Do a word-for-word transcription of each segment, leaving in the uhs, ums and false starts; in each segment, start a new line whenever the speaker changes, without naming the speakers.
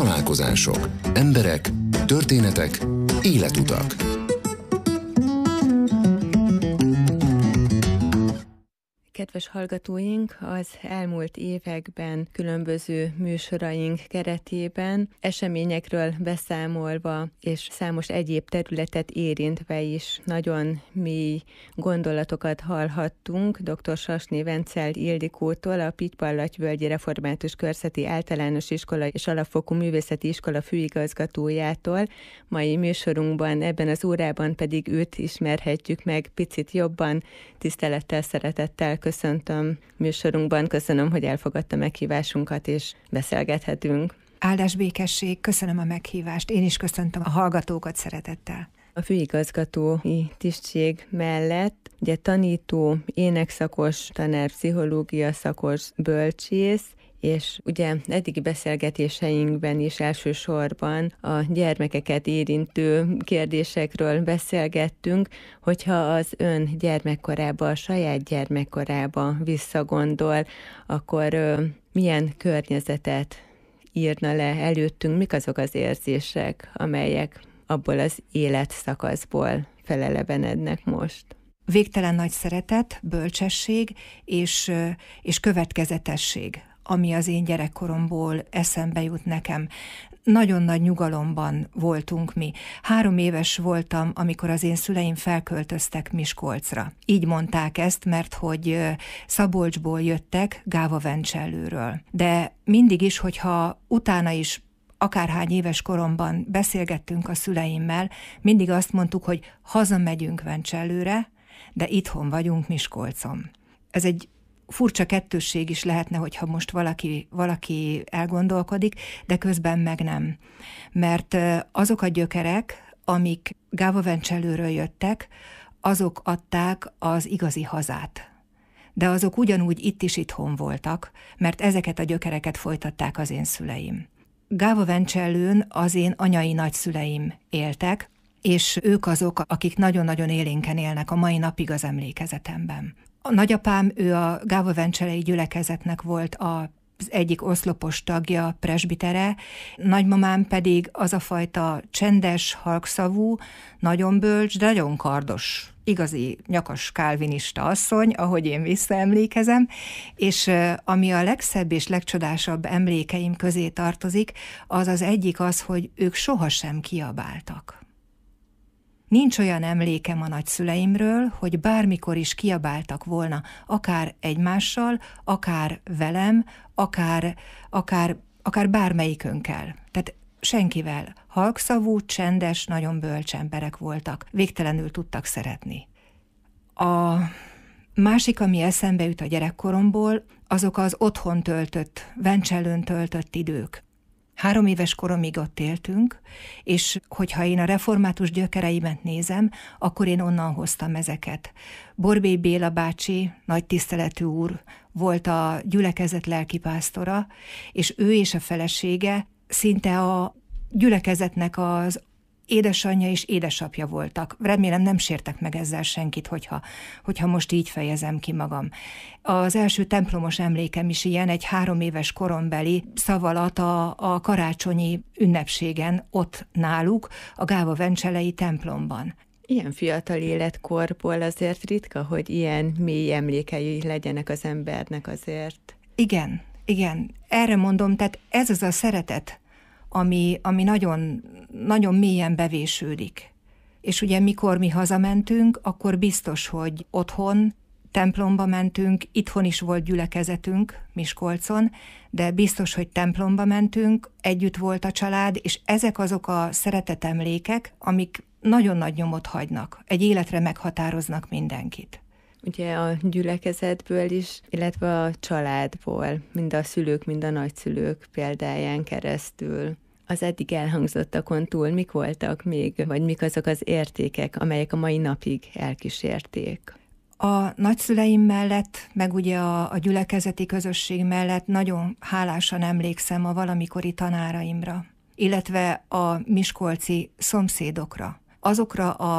Találkozások. Emberek, történetek, életutak.
Kedves hallgatóink, az elmúlt években különböző műsoraink keretében eseményekről beszámolva és számos egyéb területet érintve is nagyon mély gondolatokat hallhattunk dr. Sasné Vencel Ildikótól, a Pitypallagyvölgyi Református Körzeti Általános Iskola és Alapfokú Művészeti Iskola főigazgatójától. Mai műsorunkban, ebben az órában pedig őt ismerhetjük meg picit jobban. Tisztelettel, szeretettel köszöntöm műsorunkban, köszönöm, hogy elfogadta meghívásunkat, és beszélgethetünk.
Áldás békesség, köszönöm a meghívást, én is köszöntöm a hallgatókat szeretettel.
A főigazgatói tisztség mellett ugye tanító, énekszakos, tanár, pszichológia szakos, bölcsész, és ugye eddigi beszélgetéseinkben is elsősorban a gyermekeket érintő kérdésekről beszélgettünk, hogyha az ön gyermekkorába, a saját gyermekkorába visszagondol, akkor ö, milyen környezetet írna le előttünk, mik azok az érzések, amelyek abból az életszakaszból felelevenednek most?
Végtelen nagy szeretet, bölcsesség és, és következetesség, ami az én gyerekkoromból eszembe jut nekem. Nagyon nagy nyugalomban voltunk mi. Három éves voltam, amikor az én szüleim felköltöztek Miskolcra. Így mondták ezt, mert hogy Szabolcsból jöttek, Gáva-Vencsellőről. De mindig is, hogyha utána is akárhány éves koromban beszélgettünk a szüleimmel, mindig azt mondtuk, hogy hazamegyünk Vencsellőre, de itthon vagyunk Miskolcon. Ez egy furcsa kettősség is lehetne, hogyha most valaki, valaki elgondolkodik, de közben meg nem. Mert azok a gyökerek, amik Gáva-Vencsellőről jöttek, azok adták az igazi hazát. De azok ugyanúgy itt is itthon voltak, mert ezeket a gyökereket folytatták az én szüleim. Gáva-Vencsellőn az én anyai nagyszüleim éltek, és ők azok, akik nagyon-nagyon élénken élnek a mai napig az emlékezetemben. A nagyapám, ő a Gáva-Vencsellei gyülekezetnek volt az egyik oszlopos tagja, presbitere, nagymamám pedig az a fajta csendes, halkszavú, nagyon bölcs, de nagyon kardos, igazi nyakas kálvinista asszony, ahogy én visszaemlékezem, és ami a legszebb és legcsodásabb emlékeim közé tartozik, az az egyik az, hogy ők sohasem kiabáltak. Nincs olyan emlékem a nagyszüleimről, hogy bármikor is kiabáltak volna, akár egymással, akár velem, akár, akár, akár bármelyikünkkel. Tehát senkivel. Halkszavú, csendes, nagyon bölcs emberek voltak. Végtelenül tudtak szeretni. A másik, ami eszembe jut a gyerekkoromból, azok az otthon töltött, Vencsellőn töltött idők. Három éves koromig ott éltünk, és hogyha én a református gyökereimet nézem, akkor én onnan hoztam ezeket. Borbély Béla bácsi, nagy tiszteletű úr, volt a gyülekezet lelkipásztora, és ő és a felesége szinte a gyülekezetnek az édesanyja és édesapja voltak. Remélem nem sértek meg ezzel senkit, hogyha, hogyha most így fejezem ki magam. Az első templomos emlékem is ilyen, egy három éves korombeli szavalat a, a karácsonyi ünnepségen ott náluk, a Gáva-Vencsellei templomban.
Ilyen fiatal életkorból azért ritka, hogy ilyen mély emlékei legyenek az embernek azért.
Igen, igen. Erre mondom, tehát ez az a szeretet, ami, ami nagyon, nagyon mélyen bevésődik. És ugye mikor mi hazamentünk, akkor biztos, hogy otthon, templomba mentünk, itthon is volt gyülekezetünk Miskolcon, de biztos, hogy templomba mentünk, együtt volt a család, és ezek azok a szeretetemlékek, amik nagyon nagy nyomot hagynak, egy életre meghatároznak mindenkit.
Ugye a gyülekezetből is, illetve a családból, mind a szülők, mind a nagyszülők példáján keresztül. Az eddig elhangzottakon túl mik voltak még, vagy mik azok az értékek, amelyek a mai napig elkísérték?
A nagyszüleim mellett, meg ugye a, a gyülekezeti közösség mellett nagyon hálásan emlékszem a valamikori tanáraimra, illetve a miskolci szomszédokra. Azokra a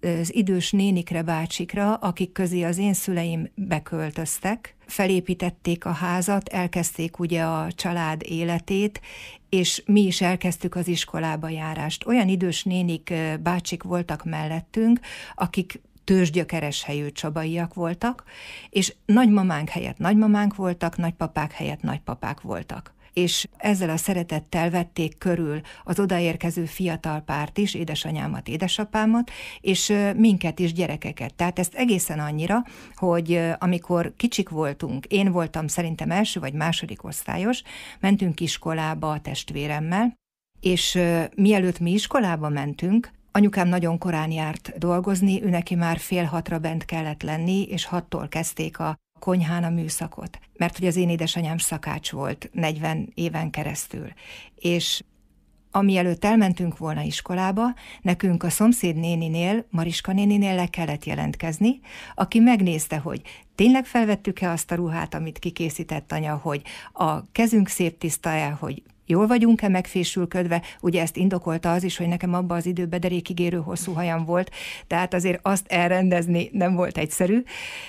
az idős nénikre, bácsikra, akik közé az én szüleim beköltöztek, felépítették a házat, elkezdték ugye a család életét, és mi is elkezdtük az iskolába járást. Olyan idős nénik, bácsik voltak mellettünk, akik tőzsgyökeres helyű csabaiak voltak, és nagymamánk helyett nagymamánk voltak, nagypapák helyett nagypapák voltak. És ezzel a szeretettel vették körül az odaérkező fiatal párt is, édesanyámat, édesapámat, és minket is, gyerekeket. Tehát ezt egészen annyira, hogy amikor kicsik voltunk, én voltam szerintem első vagy második osztályos, mentünk iskolába a testvéremmel, és mielőtt mi iskolába mentünk, anyukám nagyon korán járt dolgozni, ő neki már fél hatra bent kellett lenni, és hattól kezdték a konyhán a műszakot, mert hogy az én édesanyám szakács volt negyven éven keresztül. És amielőtt elmentünk volna iskolába, nekünk a szomszéd néninél, Mariska néninél le kellett jelentkezni, aki megnézte, hogy tényleg felvettük-e azt a ruhát, amit kikészített anya, hogy a kezünk szép tiszta-e, hogy jól vagyunk-e megfésülködve, ugye ezt indokolta az is, hogy nekem abban az időben derékig érő hosszú hajam volt, tehát azért azt elrendezni nem volt egyszerű,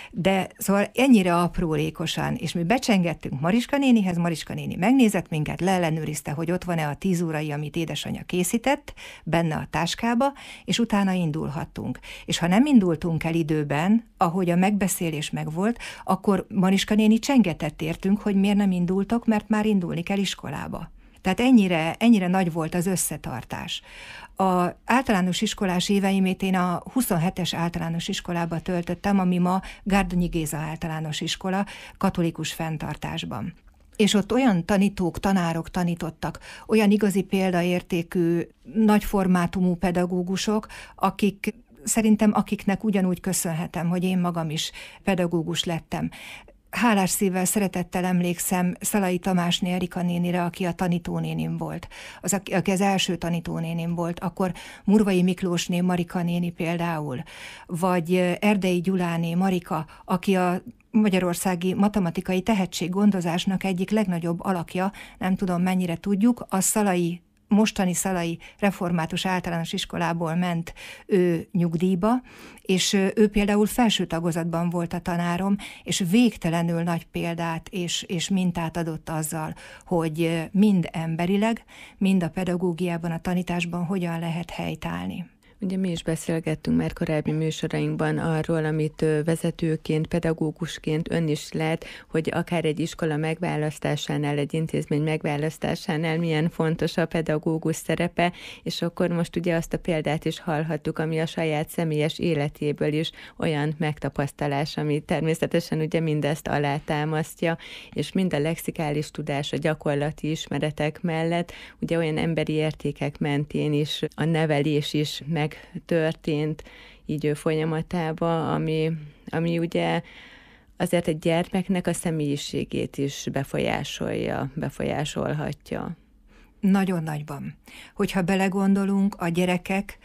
de szóval ennyire aprólékosan, és mi becsengettünk Mariska nénihez, Mariska néni megnézett minket, leellenőrizte, hogy ott van-e a tíz órai, amit édesanyja készített, benne a táskába, és utána indulhattunk. És ha nem indultunk el időben, ahogy a megbeszélés megvolt, akkor Mariska néni csengetett értünk, hogy miért nem indultok, mert már indulni kell iskolába. Tehát ennyire, ennyire nagy volt az összetartás. Az általános iskolás éveimét én a huszonhetes általános iskolába töltöttem, ami ma Gárdonyi Géza általános iskola, katolikus fenntartásban. És ott olyan tanítók, tanárok tanítottak, olyan igazi példaértékű, nagy formátumú pedagógusok, akik szerintem akiknek ugyanúgy köszönhetem, hogy én magam is pedagógus lettem. Hálás szívvel, szeretettel emlékszem Szalai Tamásné Erika nénire, aki a tanítónénim volt, az, aki az első tanítónénim volt, akkor Murvai Miklósné Marika néni például, vagy Erdei Gyuláné Marika, aki a magyarországi matematikai tehetséggondozásnak egyik legnagyobb alakja, nem tudom mennyire tudjuk, a Szalai mostani Szalai Református Általános Iskolából ment ő nyugdíjba, és ő például felső tagozatban volt a tanárom, és végtelenül nagy példát és, és mintát adott azzal, hogy mind emberileg, mind a pedagógiában, a tanításban hogyan lehet helytállni.
Ugye mi is beszélgettünk már korábbi műsorainkban arról, amit vezetőként, pedagógusként ön is lát, hogy akár egy iskola megválasztásánál, egy intézmény megválasztásánál milyen fontos a pedagógus szerepe, és akkor most ugye azt a példát is hallhattuk, ami a saját személyes életéből is olyan megtapasztalás, ami természetesen ugye mindezt alátámasztja, és mind a lexikális tudás, a gyakorlati ismeretek mellett, ugye olyan emberi értékek mentén is a nevelés is meg történt így ő folyamatában, ami, ami ugye azért egy gyermeknek a személyiségét is befolyásolja, befolyásolhatja.
Nagyon nagyban. Hogyha belegondolunk, a gyerekek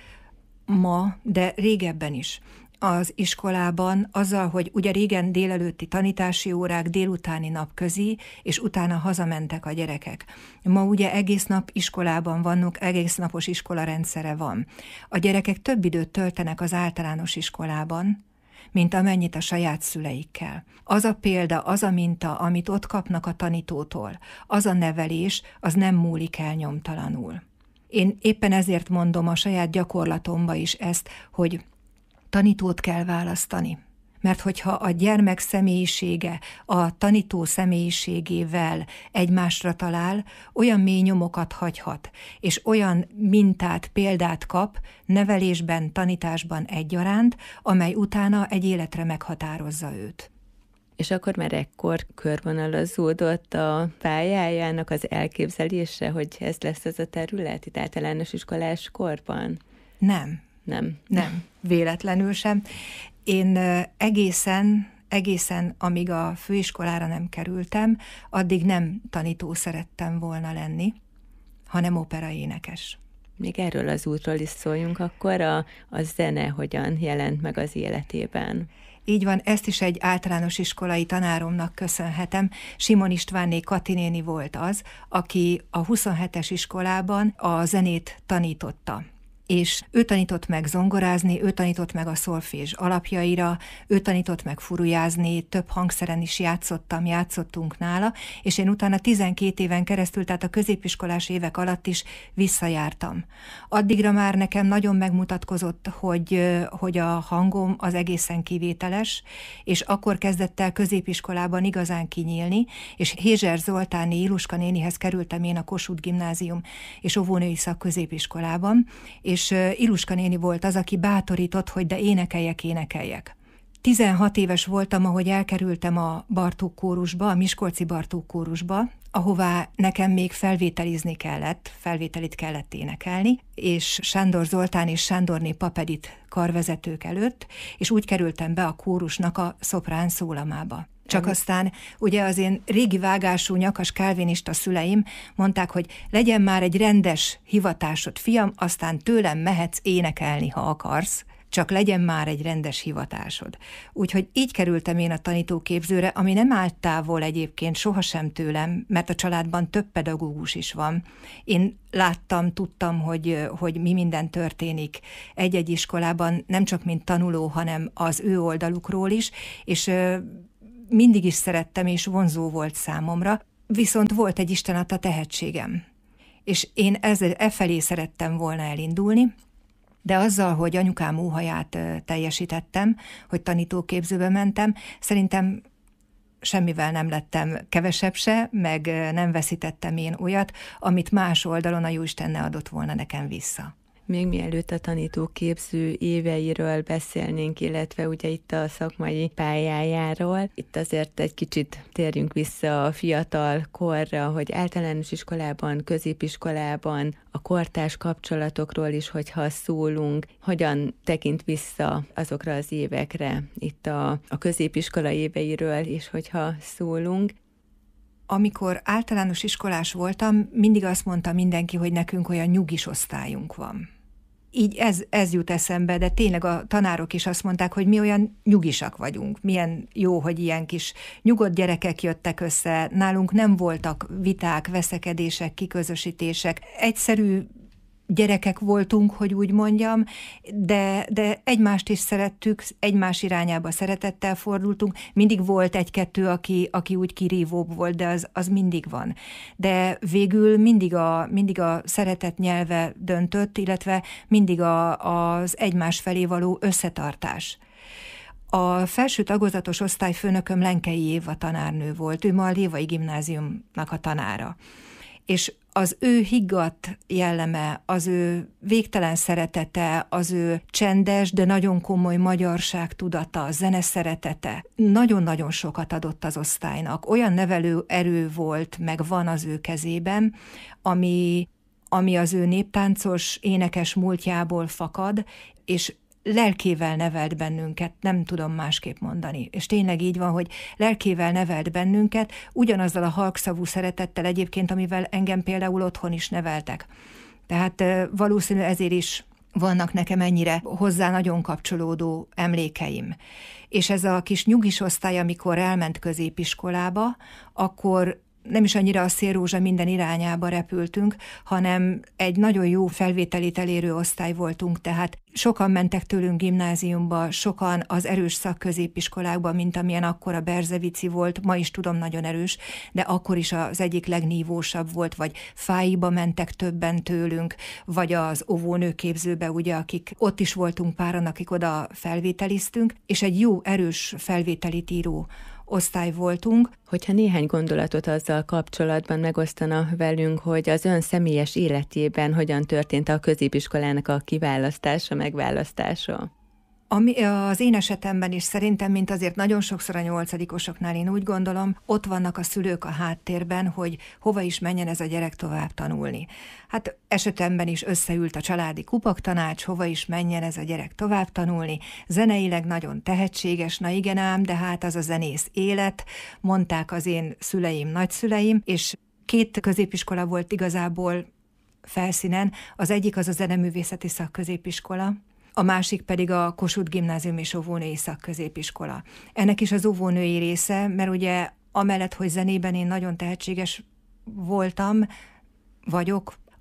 ma, de régebben is, az iskolában azzal, hogy ugye régen délelőtti tanítási órák, délutáni napközi, és utána hazamentek a gyerekek. Ma ugye egész nap iskolában vannak, egész napos iskolarendszere van. A gyerekek több időt töltenek az általános iskolában, mint amennyit a saját szüleikkel. Az a példa, az a minta, amit ott kapnak a tanítótól, az a nevelés, az nem múlik el nyomtalanul. Én éppen ezért mondom a saját gyakorlatomba is ezt, hogy tanítót kell választani. Mert hogyha a gyermek személyisége a tanító személyiségével egymásra talál, olyan mély nyomokat hagyhat, és olyan mintát, példát kap nevelésben, tanításban egyaránt, amely utána egy életre meghatározza őt.
És akkor már ekkor körvonalazódott a pályájának az elképzelése, hogy ez lesz ez a terület itt általános iskolás korban?
Nem.
Nem.
Nem, véletlenül sem. Én egészen, egészen, amíg a főiskolára nem kerültem, addig nem tanító szerettem volna lenni, hanem operaénekes.
Még erről az útról is szóljunk, akkor a, a zene hogyan jelent meg az életében?
Így van, ezt is egy általános iskolai tanáromnak köszönhetem. Simon Istvánné Kati néni volt az, aki a huszonhetes iskolában a zenét tanította. és ő tanított meg zongorázni, ő tanított meg a szolfés alapjaira, ő tanított meg furujázni, több hangszeren is játszottam, játszottunk nála, és én utána tizenkét éven keresztül, tehát a középiskolás évek alatt is visszajártam. Addigra már nekem nagyon megmutatkozott, hogy, hogy a hangom az egészen kivételes, és akkor kezdett el középiskolában igazán kinyílni, és Hézser Zoltáné Iluska nénihez kerültem én a Kossuth Gimnázium és óvónői szakközépiskolában, és Iluska néni volt az, aki bátorított, hogy de énekeljek, énekeljek. tizenhat éves voltam, ahogy elkerültem a Bartók kórusba, a miskolci Bartók kórusba, ahová nekem még felvételizni kellett, felvételit kellett énekelni, és Sándor Zoltán és Sándorné Papedit karvezetők előtt, és úgy kerültem be a kórusnak a szoprán szólamába. Csak aztán ugye az én régi vágású nyakas kálvinista szüleim mondták, hogy legyen már egy rendes hivatásod, fiam, aztán tőlem mehetsz énekelni, ha akarsz, csak legyen már egy rendes hivatásod. Úgyhogy így kerültem én a tanítóképzőre, ami nem állt távol egyébként sohasem tőlem, mert a családban több pedagógus is van. Én láttam, tudtam, hogy, hogy mi minden történik egy-egy iskolában, nem csak mint tanuló, hanem az ő oldalukról is, és mindig is szerettem, és vonzó volt számomra, viszont volt egy Isten adta tehetségem. És én ezzel, e felé szerettem volna elindulni, de azzal, hogy anyukám óhaját teljesítettem, hogy tanítóképzőbe mentem, szerintem semmivel nem lettem kevesebb se, meg nem veszítettem én olyat, amit más oldalon a Jóisten ne adott volna nekem vissza.
Még mielőtt a tanítóképző éveiről beszélnénk, illetve ugye itt a szakmai pályájáról, itt azért egy kicsit térjünk vissza a fiatal korra, hogy általános iskolában, középiskolában, a kortárs kapcsolatokról is, hogyha szólunk, hogyan tekint vissza azokra az évekre, itt a, a középiskola éveiről is, hogyha szólunk.
Amikor általános iskolás voltam, mindig azt mondta mindenki, hogy nekünk olyan nyugis osztályunk van. Így ez, ez jut eszembe, de tényleg a tanárok is azt mondták, hogy mi olyan nyugisak vagyunk. Milyen jó, hogy ilyen kis nyugodt gyerekek jöttek össze. Nálunk nem voltak viták, veszekedések, kiközösítések. Egyszerű gyerekek voltunk, hogy úgy mondjam, de, de egymást is szerettük, egymás irányába szeretettel fordultunk. Mindig volt egy-kettő, aki, aki úgy kirívóbb volt, de az, az mindig van. De végül mindig a, mindig a szeretet nyelve döntött, illetve mindig a, az egymás felé való összetartás. A felső tagozatos osztályfőnököm Lenkei Éva tanárnő volt, ő ma a Lévai Gimnáziumnak a tanára. És az ő higgadt jelleme, az ő végtelen szeretete, az ő csendes, de nagyon komoly magyarság tudata, zene szeretete nagyon-nagyon sokat adott az osztálynak. Olyan nevelő erő volt, meg van az ő kezében, ami, ami az ő néptáncos, énekes múltjából fakad, és lelkével nevelt bennünket, nem tudom másképp mondani. És tényleg így van, hogy lelkével nevelt bennünket, ugyanazzal a halkszavú szeretettel egyébként, amivel engem például otthon is neveltek. Tehát valószínű ezért is vannak nekem ennyire hozzá nagyon kapcsolódó emlékeim. És ez a kis nyugis osztály, amikor elment középiskolába, akkor nem is annyira a szélrózsa minden irányába repültünk, hanem egy nagyon jó felvételit elérő osztály voltunk, tehát sokan mentek tőlünk gimnáziumba, sokan az erős szakközépiskolákba, mint amilyen akkor a Berzevici volt, ma is tudom, nagyon erős, de akkor is az egyik legnívósabb volt, vagy Fáiba mentek többen tőlünk, vagy az óvónőképzőbe, ugye, akik ott is voltunk páran, akik oda felvételiztünk, és egy jó, erős felvételit író osztály voltunk.
Hogyha néhány gondolatot azzal kapcsolatban megosztana velünk, hogy az ön személyes életében hogyan történt a középiskolának a kiválasztása, megválasztása?
Ami az én esetemben is szerintem, mint azért nagyon sokszor a nyolcadikosoknál, én úgy gondolom, ott vannak a szülők a háttérben, hogy hova is menjen ez a gyerek tovább tanulni. Hát esetemben is összeült a családi kupaktanács, hova is menjen ez a gyerek tovább tanulni. Zeneileg nagyon tehetséges, na igen ám, de hát az a zenész élet, mondták az én szüleim, nagyszüleim, és két középiskola volt igazából felszínen. Az egyik az a zeneművészeti szakközépiskola, a másik pedig a Kossuth Gimnázium és óvónői szakközépiskola. Ennek is az óvónői része, mert ugye amellett, hogy zenében én nagyon tehetséges voltam, vagyok,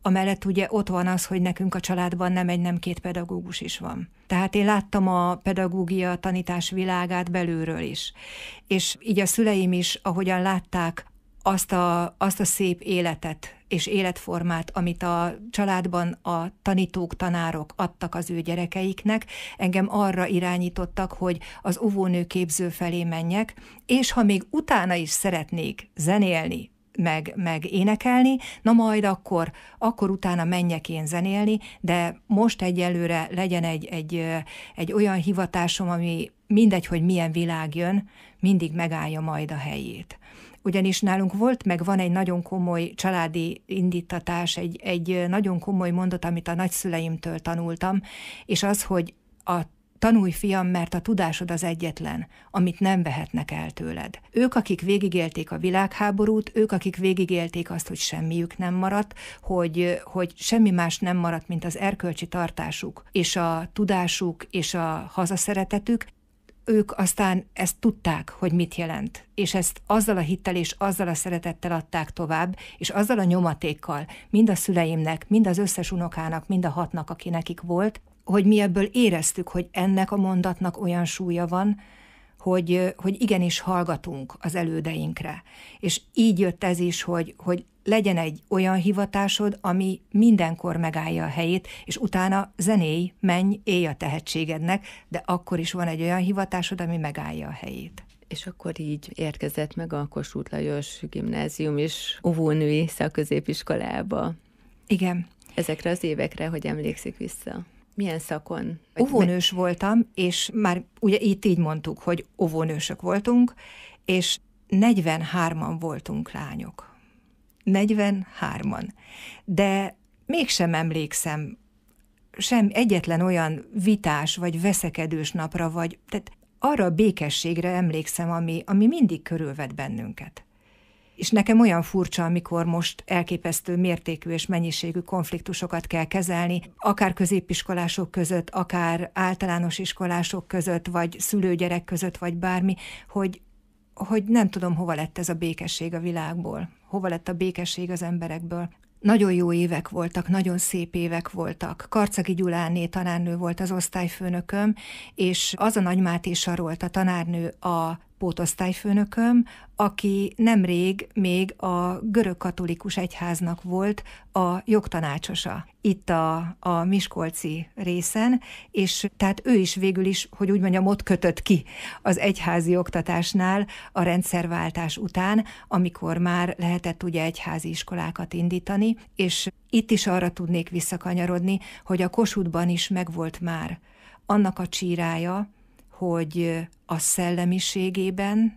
Amellett ugye ott van az, hogy nekünk a családban nem egy, nem két pedagógus is van. Tehát én láttam a pedagógia tanítás világát belülről is. És így a szüleim is, ahogyan látták azt a, azt a szép életet és életformát, amit a családban a tanítók, tanárok adtak az ő gyerekeiknek, engem arra irányítottak, hogy az óvónőképző felé menjek, és ha még utána is szeretnék zenélni, Meg, meg énekelni, na majd akkor, akkor utána menjek én zenélni, de most egyelőre legyen egy, egy, egy olyan hivatásom, ami mindegy, hogy milyen világ jön, mindig megállja majd a helyét. Ugyanis nálunk volt, meg van egy nagyon komoly családi indítatás, egy, egy nagyon komoly mondat, amit a nagyszüleimtől tanultam, és az, hogy a tanulj, fiam, mert a tudásod az egyetlen, amit nem vehetnek el tőled. Ők, akik végigélték a világháborút, ők, akik végigélték azt, hogy semmiük nem maradt, hogy, hogy semmi más nem maradt, mint az erkölcsi tartásuk, és a tudásuk, és a hazaszeretetük, ők aztán ezt tudták, hogy mit jelent, és ezt azzal a hittel és azzal a szeretettel adták tovább, és azzal a nyomatékkal, mind a szüleimnek, mind az összes unokának, mind a hatnak, aki nekik volt, hogy mi ebből éreztük, hogy ennek a mondatnak olyan súlya van, hogy, hogy igenis hallgatunk az elődeinkre. És így jött ez is, hogy, hogy legyen egy olyan hivatásod, ami mindenkor megállja a helyét, és utána zenéj, menj, élj a tehetségednek, de akkor is van egy olyan hivatásod, ami megállja a helyét.
És akkor így érkezett meg a Kossuth Lajos Gimnázium is óvónői szakközépiskolába.
Igen.
Ezekre az évekre, hogy emlékszik vissza? Milyen szakon?
Óvónős voltam, és már ugye itt így mondtuk, hogy óvónősök voltunk, és negyvenhárman voltunk lányok. negyvenhárman. De mégsem emlékszem sem egyetlen olyan vitás, vagy veszekedős napra, vagy tehát arra a békességre emlékszem, ami, ami mindig körülvett bennünket. És nekem olyan furcsa, amikor most elképesztő mértékű és mennyiségű konfliktusokat kell kezelni, akár középiskolások között, akár általános iskolások között, vagy szülőgyerek között, vagy bármi, hogy, hogy nem tudom, hova lett ez a békesség a világból, hova lett a békesség az emberekből. Nagyon jó évek voltak, nagyon szép évek voltak. Karcagi Gyuláné tanárnő volt az osztályfőnököm, és az a Nagy Máté Sarolt a tanárnő a pótosztályfőnököm, aki nemrég még a görögkatolikus egyháznak volt a jogtanácsosa itt a, a miskolci részen, és tehát ő is végül is, hogy úgy mondjam, ott kötött ki az egyházi oktatásnál a rendszerváltás után, amikor már lehetett ugye egyházi iskolákat indítani, és itt is arra tudnék visszakanyarodni, hogy a Kossuthban is megvolt már annak a csírája, hogy a szellemiségében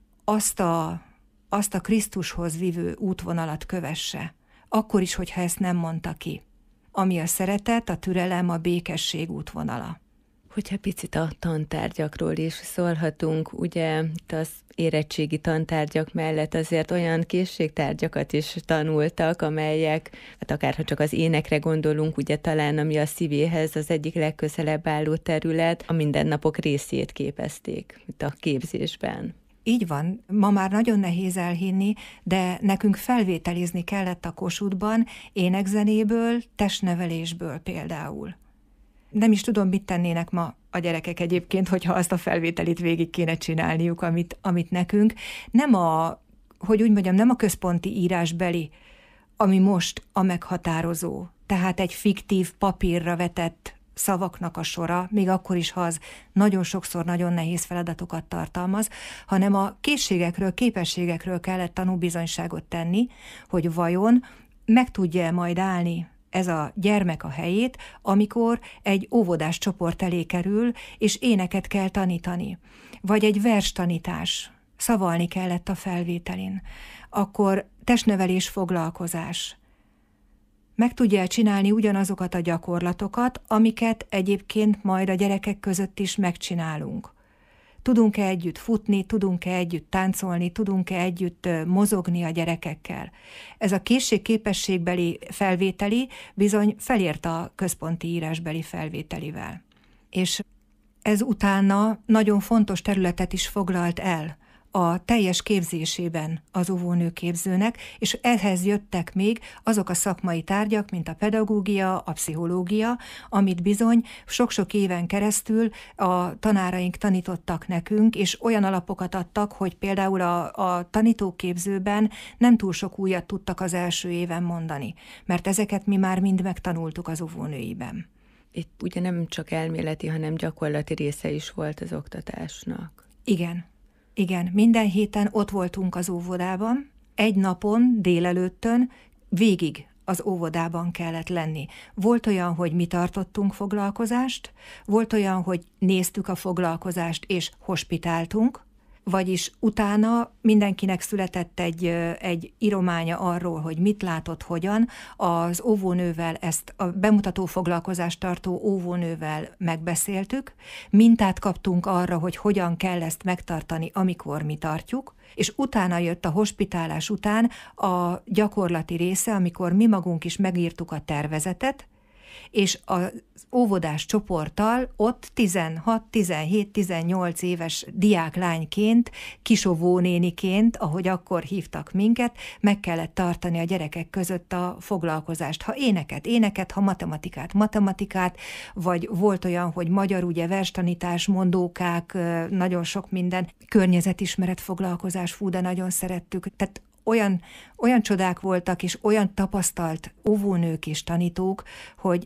azt a, azt a Krisztushoz vívő útvonalat kövesse, akkor is, hogyha ezt nem mondta ki, ami a szeretet, a türelem, a békesség útvonala.
Hogyha picit a tantárgyakról is szólhatunk, ugye itt az érettségi tantárgyak mellett azért olyan készségtárgyakat is tanultak, amelyek, hát akárha csak az énekre gondolunk, ugye talán ami a szívéhez az egyik legközelebb álló terület, a mindennapok részét képezték itt a képzésben.
Így van, ma már nagyon nehéz elhinni, de nekünk felvételizni kellett a Kossuthban énekzenéből, testnevelésből például. Nem is tudom, mit tennének ma a gyerekek egyébként, hogyha azt a felvételit végig kéne csinálniuk, amit, amit nekünk. Nem a, hogy úgy mondjam, nem a központi írásbeli, ami most a meghatározó. Tehát egy fiktív papírra vetett szavaknak a sora, még akkor is, ha az nagyon sokszor nagyon nehéz feladatokat tartalmaz, hanem a készségekről, képességekről kellett tanúbizonyságot tenni, hogy vajon meg tudja majd állni ez a gyermek a helyét, amikor egy óvodás csoport elé kerül, és éneket kell tanítani. Vagy egy verstanítás, szavalni kellett a felvételin. Akkor testnevelés, foglalkozás. Meg tudja csinálni ugyanazokat a gyakorlatokat, amiket egyébként majd a gyerekek között is megcsinálunk. Tudunk-e együtt futni, tudunk-e együtt táncolni, tudunk-e együtt mozogni a gyerekekkel. Ez a készség-képességbeli felvételi bizony felért a központi írásbeli felvételivel. És ez utána nagyon fontos területet is foglalt el a teljes képzésében az óvónőképzőnek, és ehhez jöttek még azok a szakmai tárgyak, mint a pedagógia, a pszichológia, amit bizony sok-sok éven keresztül a tanáraink tanítottak nekünk, és olyan alapokat adtak, hogy például a, a tanítóképzőben nem túl sok újat tudtak az első éven mondani, mert ezeket mi már mind megtanultuk az óvónőiben.
Itt ugye nem csak elméleti, hanem gyakorlati része is volt az oktatásnak.
Igen. Igen, minden héten ott voltunk az óvodában, egy napon, délelőttön végig az óvodában kellett lenni. Volt olyan, hogy mi tartottunk foglalkozást, volt olyan, hogy néztük a foglalkozást és hospitáltunk, vagyis utána mindenkinek született egy, egy írománya arról, hogy mit látott, hogyan. Az óvónővel ezt a bemutató foglalkozást tartó óvónővel megbeszéltük, mintát kaptunk arra, hogy hogyan kell ezt megtartani, amikor mi tartjuk, és utána jött a hospitálás után a gyakorlati része, amikor mi magunk is megírtuk a tervezetet, és az óvodás csoporttal ott tizenhat, tizenhét, tizennyolc éves diáklányként, kisovónéniként, ahogy akkor hívtak minket, meg kellett tartani a gyerekek között a foglalkozást. Ha éneket, éneket, ha matematikát, matematikát, vagy volt olyan, hogy magyar, ugye verstanítás, mondókák, nagyon sok minden, környezetismeret foglalkozás, fú, de nagyon szerettük. Tehát Olyan, olyan csodák voltak, és olyan tapasztalt óvónők és tanítók, hogy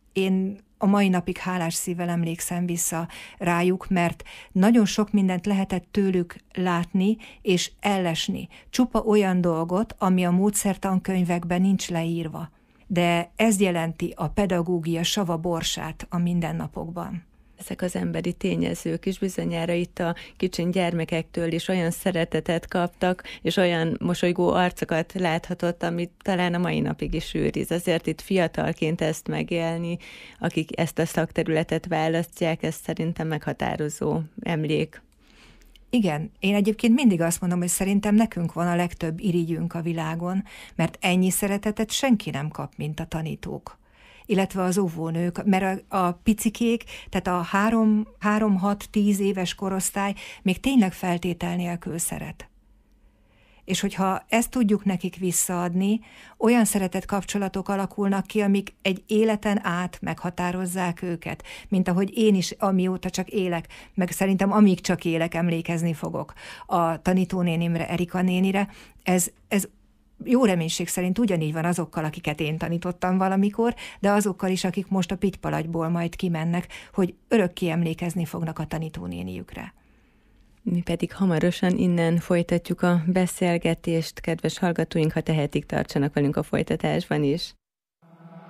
én a mai napig hálás szívvel emlékszem vissza rájuk, mert nagyon sok mindent lehetett tőlük látni és ellesni. Csupa olyan dolgot, ami a módszertankönyvekben nincs leírva. De ez jelenti a pedagógia savaborsát a mindennapokban.
Ezek az emberi tényezők is bizonyára itt a kicsin gyermekektől is olyan szeretetet kaptak, és olyan mosolygó arcokat láthatott, amit talán a mai napig is őriz. Azért itt fiatalként ezt megélni, akik ezt a szakterületet választják, ez szerintem meghatározó emlék.
Igen, én egyébként mindig azt mondom, hogy szerintem nekünk van a legtöbb irigyünk a világon, mert ennyi szeretetet senki nem kap, mint a tanítók, illetve az óvónők, mert a, a picikék, tehát a három, három, hat, tíz éves korosztály még tényleg feltétel nélkül szeret. És hogyha ezt tudjuk nekik visszaadni, olyan szeretett kapcsolatok alakulnak ki, amik egy életen át meghatározzák őket, mint ahogy én is, amióta csak élek, meg szerintem amíg csak élek, emlékezni fogok a tanítónénimre, Erika nénire, ez, ez jó reménység szerint ugyanígy van azokkal, akiket én tanítottam valamikor, de azokkal is, akik most a Pittypalagyból majd kimennek, hogy örökké emlékezni fognak a tanítónéniükre.
Mi pedig hamarosan innen folytatjuk a beszélgetést. Kedves hallgatóink, ha tehetik, tartsanak velünk a folytatásban is.